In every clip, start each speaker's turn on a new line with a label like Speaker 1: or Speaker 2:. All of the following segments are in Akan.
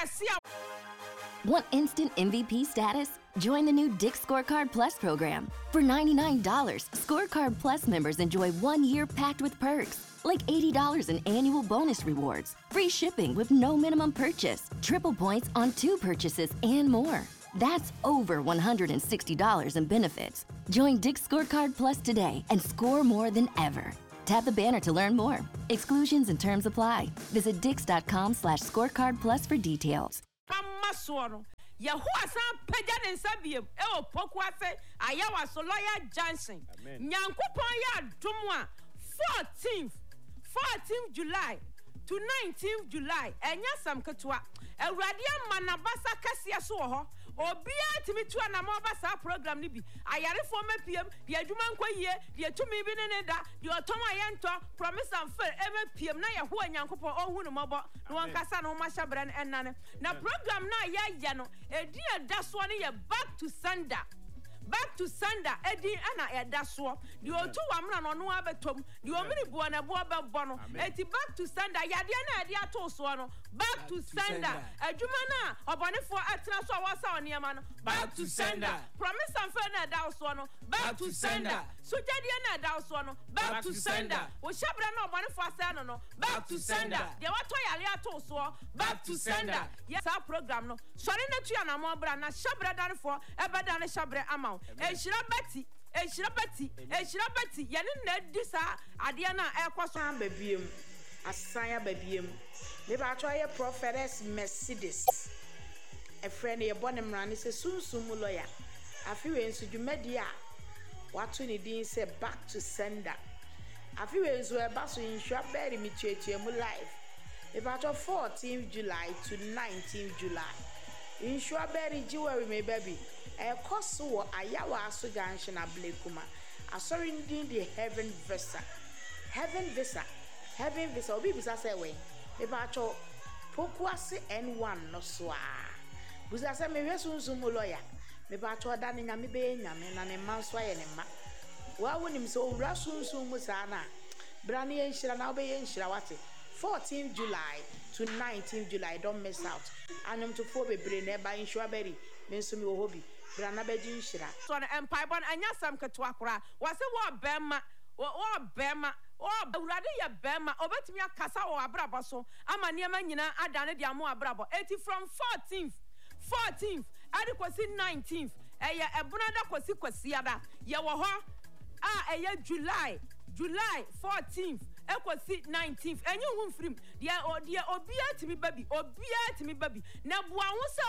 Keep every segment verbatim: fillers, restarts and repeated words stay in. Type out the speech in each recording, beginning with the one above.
Speaker 1: Want instant M V P status? Join the new Dick's Scorecard Plus program. For ninety-nine dollars, Scorecard Plus members enjoy one year packed with perks, like eighty dollars in annual bonus rewards, free shipping with no minimum purchase, triple points on two purchases, and more. That's over one hundred sixty dollars in benefits. Join Dick's Scorecard Plus today and score more than ever. Tap the banner to learn more. Exclusions and terms apply. Visit dix.com slash scorecard plus for details.
Speaker 2: Yahuasa Pajan Sabium, El Pokwase, Ayawa Soloya Johnson, Nyankupon ya Dumwa, fourteenth, fourteenth July to nineteenth July, and Yasam Katwa, a Radian Manabasa Cassia Soho, or Bia Timitua Namabasa program Nibi, Ayari former P M, the Ajuman Kwaye, the Atumi Bineda, the Otoma Yanto, Promise and Fair, ever P M Naya Hua Yankupo, or Hunumaba, Nuankasano Mashabran and Nana. Now, program na ya Yano, a dear Daswani, back to Sanda. Back to Sanda, Eddie Anna at Daswa, the O two Amran on Wabatom, the Omni Buana Boba Bono, Eti back to Sanda, Yadiana Diato Swano, back to Sanda, a Jumana, or Bonifo Atlas Wasa on Yaman, back to Sanda, Promise and Ferna Dawswano, back to Sanda, Sujadiana Dawswano, back to Sanda, Oshabrano Bonifo Sanono, back to Sanda, the Watoya Liato Swa, back to Sanda. Yes, our program no, Sorina Chiana Mobra, Shabra done for Ebadan Shabre Amount. E shirabati, e shirabati, e shirabati. Yani ne disa adiana e kwaso
Speaker 3: babiem. Asanya babiem. Me ba twa ye prophetess Mercedes. A friend ye bonem ran say sunsun mu lawyer. Afi we nsu dwumadi a watu ni din say back to sender. Afi we nsu e ba so insua beri mi tietie mu live. Me ba twa fourteenth July to nineteenth July. Insua beri jiwe me baby. A course wo ayawa aso junction ablekuma asori ndin the heaven visa heaven visa heaven visa obi bisa say we me ba cho pokuase N one no so a bisa say me wesunsun mo lawyer me ba cho da ne nyame be nyame na ne man so aye ne ma wa wonim so owura sunsun mu sa na bra ne yenhira na obe yenhira wate fourteenth July to nineteenth July, don't miss out. Anum to four be brain by Inshuaberry, Mensumi Hobby, Brana Bedin Shira.
Speaker 2: So an empire born and Yasam Katwakra was a war Bema or Bema or Radia Bema or Betimia Casa or Abrabaso, Amania Manina, Adana Diamo Abrabo, eighty from fourteenth, fourteenth, adequacy nineteenth, a Bunada Quasiquasiada, Yawaha, ah, a year July, July fourteenth. Equasi nineteenth, and you won't free, dear or dear obia to me, baby, obia to me, baby. Now, one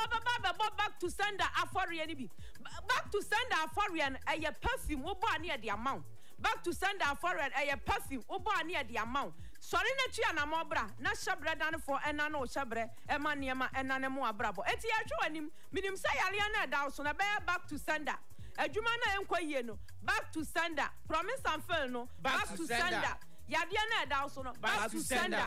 Speaker 2: back to send a foreign, back to send a foreign, a perfume, or near the amount. Back to send a foreign, a perfume, or near the amount. Sorry, Nachiana Mobra, not Shabra done for and no Shabre, Emaniama, and Nanamo Bravo. And see, I show him, Minim say Aliana Dawson, a bear back to sender. A Jumana and Quayeno, back to sender. Promise and Felno, back to sender. Yadiana Dawson, back to sender.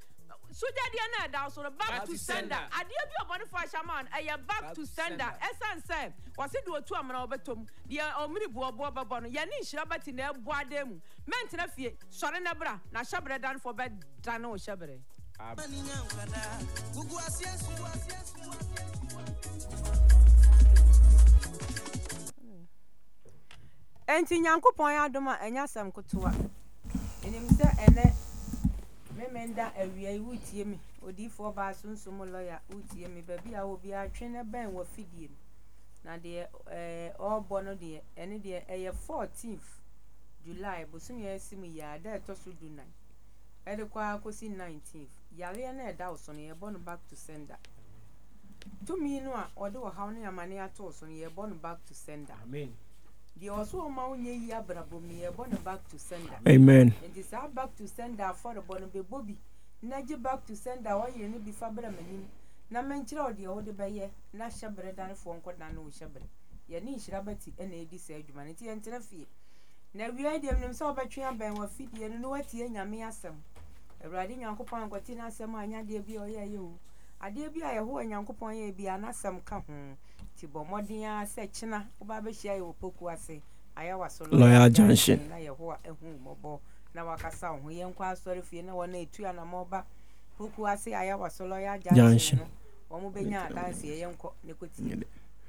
Speaker 2: Sujadiana Dawson, back to sender. I dear be a bonify shaman, I am back to sender. Esan said, was it do a two amount of betum, dear Omnibu Bobabon, Yani Shabat in their boadem, Mentenafi, Sorenabra, Nashabra done for bed, Dano Shabre. Enti Yankupon Adoma and Yasam Kutua. And him say, and Memenda, a real wood me, or D four bars soon some lawyer, would me, baby. I will be a trainer band will feed him. Now, dear, all bono dear, any dear, a fourteenth July, but soon you see me, ya, there to do nine. At the choir was in nineteenth. Yaliana Dawson, you're born back to sender. To me, no, although how near money at all, so you're born back to sender. Amen. The also amount ye abrabo me a bonnet back to sender.
Speaker 4: Amen.
Speaker 2: And this are back to sender for the bonnet be bobby. Naji back to sender or you need be fabramanin. Na mentra the old baye, na shabre than for uncle Nano shabre. Yanni shrabati and a disage humanity and tenafee. Now we had them so by train bang or feet and no what ye yamiasam. A riding Uncle Pon Cotina Samania dear be or you. I dear be a who and Uncle Pon be an assam come. Tibo modia sechina obabe share opokuase ayawa so
Speaker 4: lawyer junction
Speaker 2: na ye ho ehun mobo na wakasa ho ye nkwa story fie na wona etu ya na moba pokuase ayawa so lawyer junction
Speaker 4: Omo benya adanse ye yenko ne koti.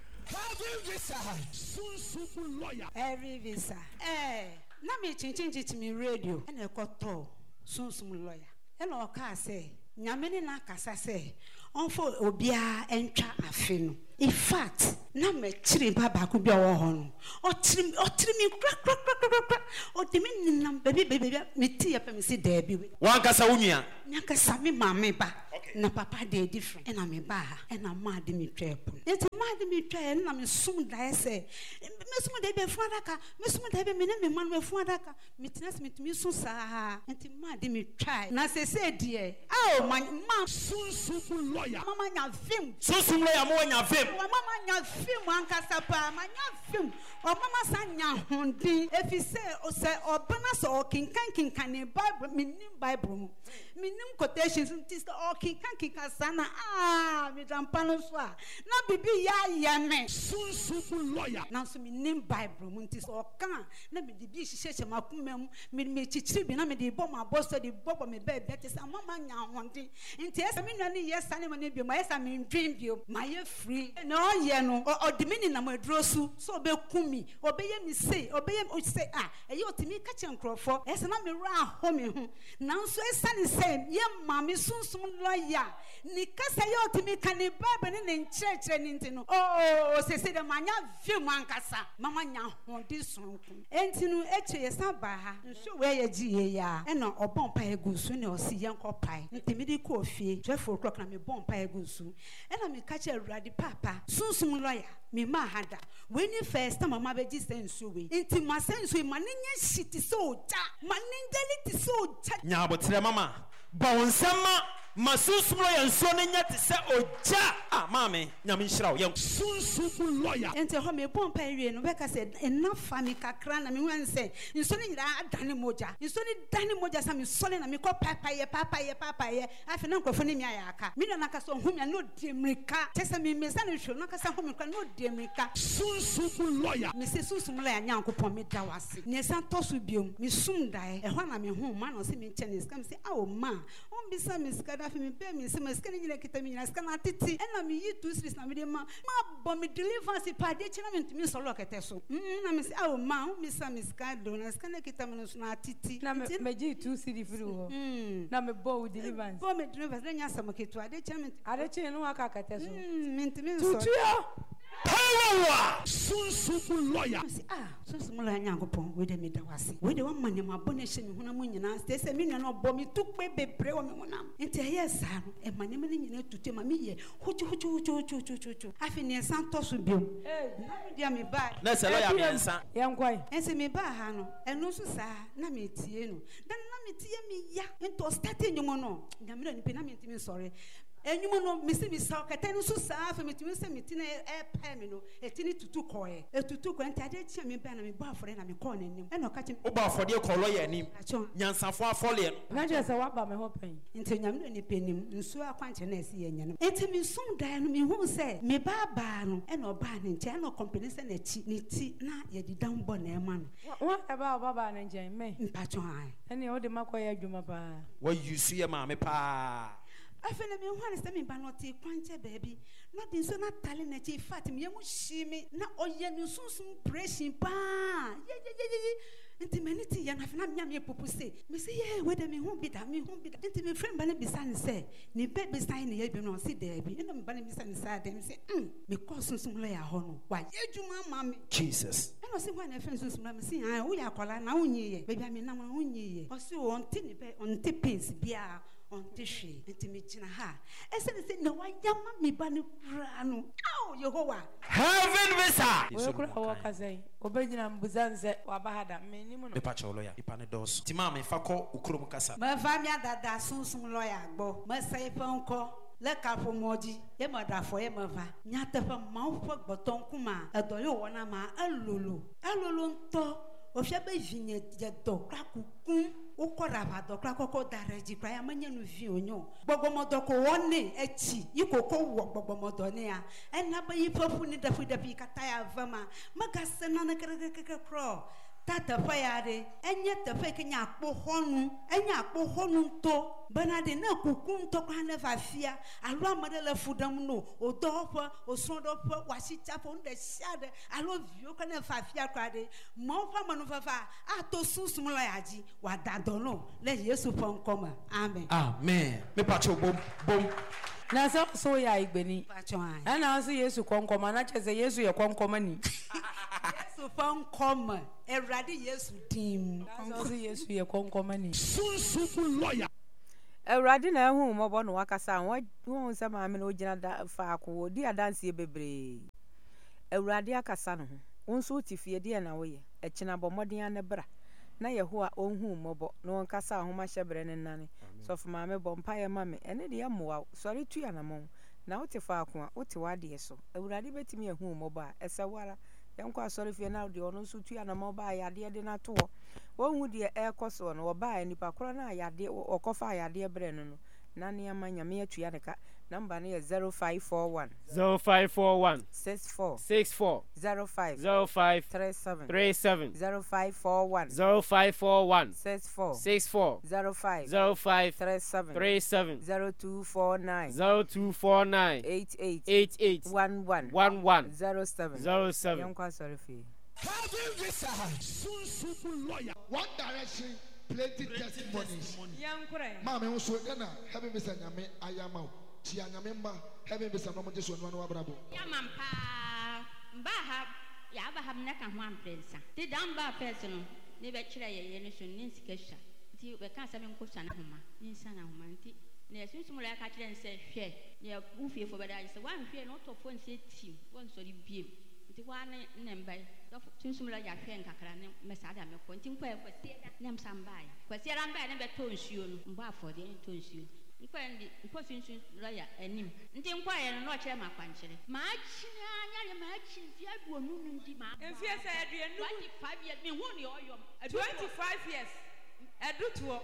Speaker 5: Every visa, soon super lawyer.
Speaker 6: Every visa. Eh, na me chinchin to me radio. And a koto, soon some lawyer. And all car say, Yamini na kasa say, on for obia entra afino. In fact, na me chiri baba could be our home. Or trim, or trimming crack, crack, crack, crack, crack, or the minimum baby, baby, me tea up and see Debbie.
Speaker 5: One casa unia.
Speaker 6: Nyanka sami mame ba. Na papa dey different. And I'm a bar, and I'm mad me trap. It's mad me try, and I'm soon die say. Miss Mudebe Fadaka, Miss Mudebe, me name man with Fadaka, Mitness mit me so sa, and mad me try. Na se say dear, oh my mom,
Speaker 5: soon super lawyer.
Speaker 6: Mamma nya film.
Speaker 5: Soon some lawyer more nya film.
Speaker 6: Mamma nya film one casapa, my nya film. Or Mamma Sanya Hondi, if you say, or say, or Banas or King Kanking can a Bible, meaning Bible. Minimum quotations is the all King Kanking Casana. Ah, Madame Panoswa. Na bibi ya yame.
Speaker 5: Soon super lawyer.
Speaker 6: Now so me name Bible muntis or can. Na me dibi she she makumem me me chichi bi na me di bomb my boss di bobo me be bet is mama nya hondi. Nti esa me nwane yes ane me bi ma esa me dream bi ma ye free. Na oye no o di mini na madrosu so be kumi obeye mi say obeye o say ah e yo timi ka che nkrofo esa na me ra ho me ho. Na so esa ni say ye ma me sunsum lawyer ni kasa yo timi kan ni Bible ni nchechre ni ntino. Oh se se de manya film ankasa mama nya hondi sonko entinu eche yesa ba ha nso we ye giye ya e no obon pa egusu ne osi ye nkopai ntimi di ko fie twelve o'clock na me bon pa egusu e na me ka che awurade papa sunsum lawyer me ma hada when you first time mama be ji sensu we nti ma sensu ma nenye shiti so ja ma nenjali ti so ja
Speaker 5: nya abotre mama ba wonsema masusu lawyer nso ne nya te se oja ah mama nyame nhyira wo ye sunsufu lawyer
Speaker 6: enti ho me bon pa ewie no be ka se enough family kakra na me wan se nso ne nyira adane moja nso ne dane moja sa me sole na me ko papa ye papa ye papa ye afi na nkofo ne mi ayaka me na ka so ho me no demrika tese me me sa ne hwo na ka sa ho me kwa no demrika
Speaker 5: sunsufu lawyer
Speaker 6: me se sunsu lawyer nyankopon me da wase ne san tosu biom me sum dai e ho na me ho ma na se me nche ne scam se awo ma on bisa me skada fi me be me se me skana nyina kita me nyina skana titi e na me yi two streets na me de ma ma bo me deliverance pa de china me ntimi solo kete so na me se awo ma on bisa me skada na skana kita me no so na titi
Speaker 4: Na me me ji two city free ho. Na me bo deliverance.
Speaker 6: bo me deliverance na nya samo ketu ade china me
Speaker 4: Ade che no aka kete so.
Speaker 6: me ntimi so
Speaker 4: Tutuyo.
Speaker 5: power sunsufu lawyer
Speaker 6: say ah so smola nyankopon we de me da wase we de one man ma bone hye me honam nyina say say me nua no bo me tukpe bebre wo me honam enti aye sa no e mane me nyina tutu ma me ye hoju hoju hoju hoju hoju afi ne san to so biom eh na dia me ba
Speaker 5: na se lawyer me nsa
Speaker 4: Yankwai.
Speaker 6: ense me ba ha no eno so sa na me tie no dan na me tie me ya ento start enyumo no nyamira ni pe na me ntimi sorry enyumo no me se me sa kata no so sa afi me timi se me ti na e pa me no etini tutu koe etutu ko enti ade tia me ba na me ba afore na me ko na nim e no ka chi
Speaker 5: wo ba afode ko lawyer nim nyansafo afole no
Speaker 4: Na je se wa ba me ho pen.
Speaker 6: enti nyamira ni pe nim nso akwanche na esi ye nyane enti me sum dan no me hu se me ba ba no e no ba ne nche no company se na chi ni ti na ye di dan bo na e ma no
Speaker 4: Wa e ba ba ba na njen me.
Speaker 6: mpacho han
Speaker 4: Ene o de makoye adwuma pa.
Speaker 5: wa yusu ye ma me pa
Speaker 6: afena me hu ane se me ba no ti kwanche baby na din so na tale na chi fat me mu shi me na oye ni sunsun pressing pa ye ye ye ye enti me ni ti ya na afena me me popu se me se ye we de me hu bi da me hu bi da enti me friend ba na bisa ne se ni be bisa ne ye bi no si da bi ena me ba na bisa ne sa da me se mm me ko sunsun lo ya ho no wa ye dwuma ma me
Speaker 5: Jesus
Speaker 6: ena se ho na friend sunsun ma me se ah wo ya kola na wonyi ye baby me na ma wonyi ye o se o nti ni be on ti pins bia on tishwe ntimi gina ha ese ne se na wayama me ba ne kura no aw Yehowa
Speaker 5: heaven visa
Speaker 4: We kura wo kasai. Obegyina mbuzanze wa bahada me ni mu no.
Speaker 5: me pa cho lawyer ipa ne dos ti ma me fa ko ukrom kasa
Speaker 6: ma va mi adada sunsun lawyer gbo ma sai fanko le kapo moji ye ma da fo ye ma va nya te fa ma fo gboton kuma e do yo wona ma alolo alolo nto o fia be vinye je do krakukun ukora ba do krakoko dareji kwa ya manya no vi onyo gbogbomodo ko woni echi ikoko wo gbogbomodo ne ya ena ba yifafu ni dafu dafi kata ya vama magase na na krekrekrekro tata fayade enye tefe kenya akpo honu enya akpo honu to banade na kukum to kwa na fafia alo amade la fudam no odofa osondofa wasichapo nde shade alo vio kwa na fafia kwade mo fa manu fafa ato susum lo yaji wadadono le Yesu pon koma amen
Speaker 5: amen me pacho bom bom
Speaker 4: na so so ya igbeni
Speaker 6: pachon
Speaker 4: ana so Yesu konkoma na cheze Yesu ye konkoma ni
Speaker 6: Yesu pon koma Erade Yesu dim
Speaker 4: na so Yesu ye konkoma ni
Speaker 5: sunsun lawyer
Speaker 2: Erade na ehu mo no wakasa won won se ma me no gina da fa ko di adanse bebre Erade akasa no won so tifie de na wo ye ekina bomodin anebra na Yehowa onhu mobo no won kasa ahoma hyebre ne nane so fuma me bompa ye ma me ene de yamoa sori tu ya na mo na wote fa ko a wote wade so Erade betimi ehu mobo a esewara yankwa sori fie na de ono so tu ya na mo ba yade de na to wo hu de e koso no wo ba nipa kro na yade okofa yade bre no no na ne amanya me atu ya ne ka number ne zero five four one
Speaker 7: zero five four one
Speaker 2: six four
Speaker 7: six four
Speaker 2: zero five
Speaker 7: zero five
Speaker 2: three seven
Speaker 7: three seven
Speaker 2: zero five four one
Speaker 7: zero five four one
Speaker 2: six four
Speaker 7: six four
Speaker 2: zero five
Speaker 7: zero five
Speaker 2: three seven
Speaker 7: three seven
Speaker 2: zero two four nine
Speaker 7: zero two four nine
Speaker 2: eight eight
Speaker 7: eight eight
Speaker 2: one one
Speaker 7: one one
Speaker 2: zero seven
Speaker 7: zero seven.
Speaker 2: yankwa sori fie
Speaker 5: having visa sunsun lawyer
Speaker 8: One Direction plenty testimonies.
Speaker 4: yankure
Speaker 8: Mama nso gana having visa nyame ayama ti anyame mba having visa no mo jesu no no abrabo.
Speaker 9: Yamampa mbaha ya ba ham na ka ho amprensa ti damba person ne be kire ye ye ne so ne sikasha ti be ka same nkosa na homa ni nsa na homa nti na sunsun la ka kire nse hwe ne ufie fo be da se wan hwe no to fo nse tim won so ri biem nti wa ne ne mbai sunsun la ya hwe nkakra ne mesada me ko nti kwa kwa sie da nem sambai kwa sie ran ba ne be to nsuo no mba afode ne to nsuo nkwa ndi nkwa sunsun lawyer anim nti nkwa ye no no kire ma kwanchere ma akina anya ma akina fi adu onu nu ndi ma
Speaker 2: enfie se aduenu
Speaker 9: twenty-five years me hu ne oyom
Speaker 2: twenty-five years edutuo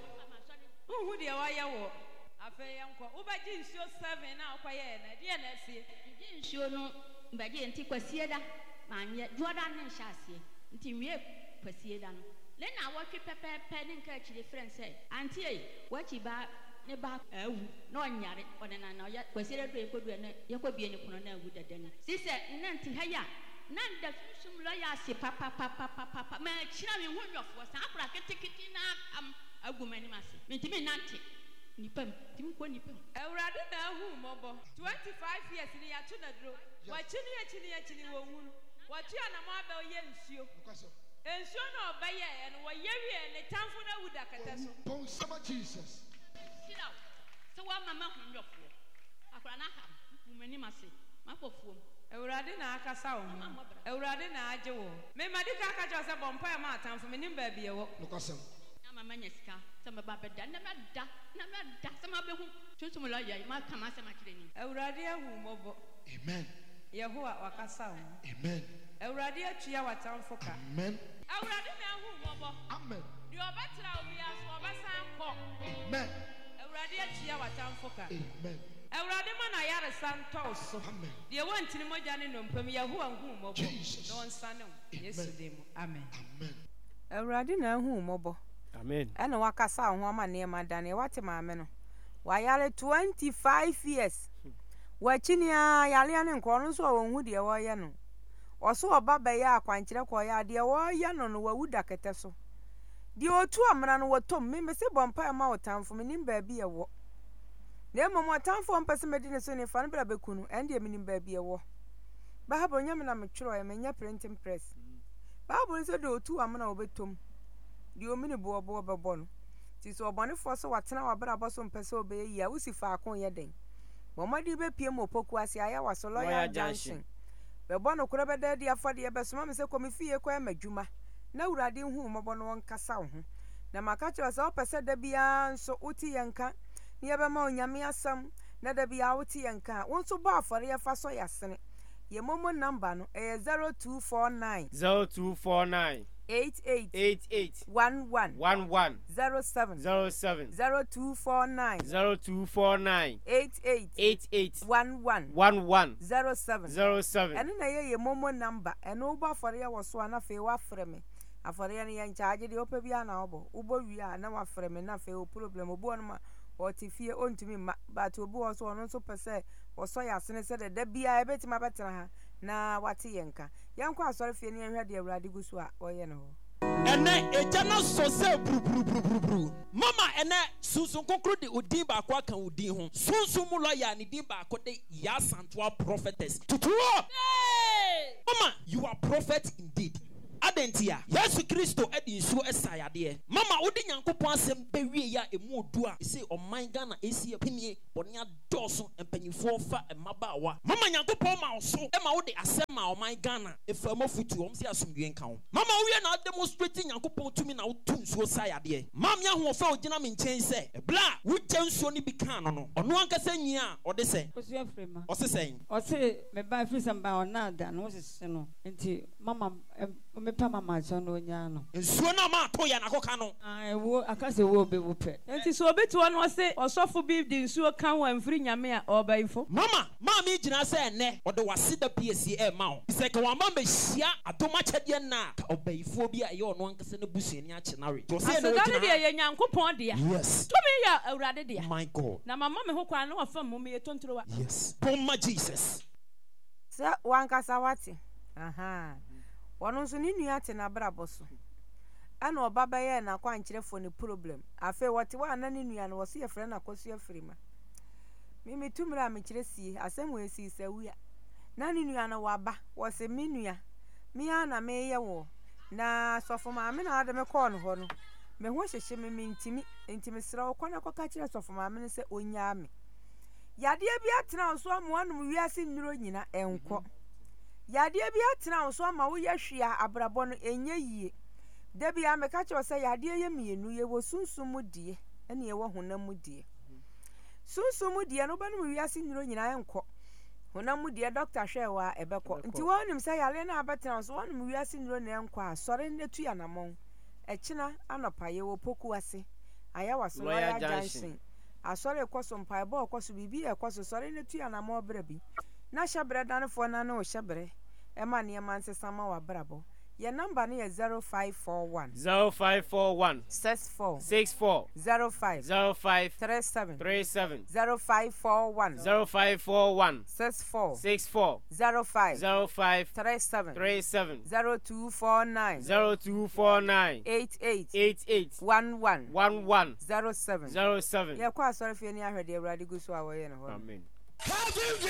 Speaker 2: hu de wa ye wo afa yanko ubaji nsuo seven na okoye na de na asie
Speaker 9: ndi nsuo no mbaje nti kwasie da ma anye Jordan ne nhyase nti wie kwasie da no le na wotwe pepepe ne nka akire friend say anti ei wachi ba ne ba awu na onyare onena na ya kwasie da do ekodu na yakobie ne kuno na awu dadani si se nna nti haya na nda susum lo ya se papa papa papa ma kira me honwofo sa akura keteketi na am agumani mase menti me nante nipam tim ko nipam
Speaker 2: Erade na hu mobo twenty-five years ni ya tu na dro wa chini ya chini ya chini wo hu wa tu na mo aba ye nsuo nsuo na oba ye no wo ye wie ne tamfo na wuda kata so
Speaker 8: Pon sama Jesus.
Speaker 9: kira so wa mama honwofo akura na ha agumani mase mapofuom
Speaker 2: Erade na akasa wo Erade na age wo me madika aka jo se bompa ya ma tamfo me nim ba bie wo
Speaker 8: Nokasem.
Speaker 9: na mama nyesika sama baba da na da na da sama be hu tuntum lo ya ma kama sama kire ni
Speaker 2: Erade ahu mobo
Speaker 8: Amen.
Speaker 2: Yehowa wakasa wo
Speaker 8: Amen.
Speaker 2: Erade atua watamfo ka
Speaker 8: Amen.
Speaker 2: Erade na ahu mobo
Speaker 8: Amen.
Speaker 2: di obatra obi aso obasan ko
Speaker 8: Amen.
Speaker 2: Erade atua watamfo ka
Speaker 8: Amen.
Speaker 2: Erade ma na yare santo so
Speaker 8: Amen.
Speaker 2: de wantini mogya ne nompam Yehowa hu mobo
Speaker 8: Jesus.
Speaker 2: no nsane wo Yesu dem amen
Speaker 8: Amen.
Speaker 2: Erade na ahu mobo
Speaker 7: Amen.
Speaker 2: ena wakasa ho ama ne ma dane wate maame no wayare twenty-five years wachini a yale ane nko no so wonhu de wo ye no oso oba be ya akwankyere ko ya de wo ye no no wawuda kete so de otu amra no wotom me me se bompa ma wotamfo me nim ba bi ye wo na mom wotamfo mpese medine so ne fa no bra bekunu ende me nim ba bi ye wo ba ha bonya me na me twero ye me nya printing press ba bo so de otu amra obetom de omini bo bo bebo no ti so obonefo so watena wabra bo so mpese obeyi ya wusi fa akon ye den bomadi be pie mo poku ase aya waso lawyer junction bebo no kura be dadi afade ye besoma me se komifie kwa madwuma na urade hu mo bo no nkasa ho na maka kire se opese da bia nso uti yenka ne ye be ma onyame asam na da bia uti yenka won so bo afare ye fa so yasene ye momo number no e zero two four nine
Speaker 7: zero two four nine
Speaker 2: eight eight
Speaker 7: eight eight
Speaker 2: one one
Speaker 7: one one
Speaker 2: zero seven
Speaker 7: zero seven
Speaker 2: zero two four nine
Speaker 7: zero two four nine
Speaker 2: eight eight
Speaker 7: eight eight
Speaker 2: one one
Speaker 7: one one
Speaker 2: zero seven
Speaker 7: zero seven.
Speaker 2: eno na ye ye momo number eno uba for ye wo so ana fe wa frɛ me
Speaker 4: afɔre yɛ no yɛ nkyagye deɛ ɔpɛ bia na ɔbɔ wobɔ wie a na wafrɛ me na afei o problem obi ɔno ma ɔte fie ɔntumi mma but obi wɔ so ɔno nso pɛ sɛ ɔsɔ yɛ asene sɛ dɛda biara ɛbɛtumi abɛtena ha na wate yɛn ka yɛnkɔ asɔre fie ne yɛnhwɛ deɛ Awurade gu so a ɔyɛ no hɔ
Speaker 5: ene ejana so se bru bru bru bru bru mama ene sunsun kokro de odin ba ko aka odin ho sunsun mu lawyer ne din ba ko de ya santoa prophetess tutuo mama you are prophet indeed adentia Yesu Kristo edi nsuo esayade mama odi Nyankopon asem bewie ya emu odu a se oman Ghana esi epenie bone adoso empanyifo fa emabawa mama Nyankopon ma oso e ma wo de asem ma oman Ghana efamo futu om se asomdwe nka ho mama wo na demonstrate Nyankopon tumi na wo tu nsuo sayade mam ya ho fa ogina me nchen se bla wo gye nsuo ni bi kan no no ono ankasa nyi a ode se
Speaker 10: osu afrema
Speaker 5: o se sen
Speaker 10: o se me ba free some ba ona da no se no nti mama me pa mama so no nya no
Speaker 5: nsuo na ma to ya na koka no
Speaker 10: ah wo akase wo be wo pe
Speaker 2: nti so obetu ono se osofo bi di nsuo kan wa mfiri nyame a obaifo
Speaker 5: mama mama igina se ene ode wase da P S A ma ho se ka wa mama hia adoma kyade na obaifo bi a ye ono ankasa na busuani a chenare to se no
Speaker 2: gina de ye Nyankopon de
Speaker 5: yes
Speaker 2: to me ya Awurade de
Speaker 5: my God
Speaker 2: na mama me ho kwa na wa fam mo me tontoro wa
Speaker 5: yes pomma Jesus
Speaker 4: se wankasa wate aha wono nso ni nua te na brabo so ana oba baye na kwa nkyerefo ne problem afi wote wa na ni nua no wose ye frɛ na kwasu afirima mimi tumra me kyeresi asem we si sawia na ni nua no waba wose mi nua mi ana me ye wo na sofo ma me na ade me call no ho no me ho hyehye me ntimi ntimi sra wo kwana kwaka kyerɛ sofo ma me se onya me yade bi atena so amu anum wiase nnuro nyina enko yade bi atena so ama wo yahwia abrabɔ no enye yie da bi ameka kyerɛ sɛ yade ye mienu ye wo sunsum mu die ene ye wo honam mu die sunsum mu die no banum wiase nnuro nyina enko honam mu die doctor hwɛwa ebɛkɔ nti wonim sɛ yale na abetena so wonim wiase nnuro na enko a sɔre netu ya namon ɛkyina anopa ye wo poku ase ayawa so ya junction asɔre ekoso mpa ebo ekoso bibi ekoso sɔre netu ya namon brabi na hyebre danfo na na o hyebre e ma ne man sesama wa brabo your number is zero five four one
Speaker 7: zero five four one
Speaker 4: six four
Speaker 7: six four
Speaker 4: zero five
Speaker 7: zero five
Speaker 4: three seven
Speaker 7: three seven
Speaker 4: zero five four one
Speaker 7: zero five four one
Speaker 4: six four
Speaker 7: six four
Speaker 4: zero five
Speaker 7: zero five
Speaker 4: three seven
Speaker 7: three seven
Speaker 4: zero two four nine
Speaker 7: zero two four nine
Speaker 4: eight eight
Speaker 7: eight eight
Speaker 4: one one
Speaker 7: one one
Speaker 4: zero seven
Speaker 7: zero seven.
Speaker 4: Yeah, kwa sorry for any ahwede Awurade gu so a wo ye no ho
Speaker 7: Amen.